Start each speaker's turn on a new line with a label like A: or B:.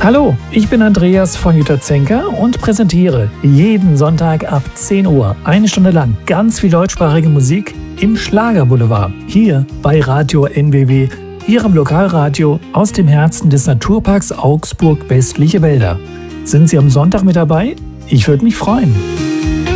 A: Hallo, ich bin Andreas von Jutta Zenker und präsentiere jeden Sonntag ab 10 Uhr eine Stunde lang ganz viel deutschsprachige Musik im Schlagerboulevard. Hier bei Radio NBW, Ihrem Lokalradio aus dem Herzen des Naturparks Augsburg Westliche Wälder. Sind Sie am Sonntag mit dabei? Ich würde mich freuen.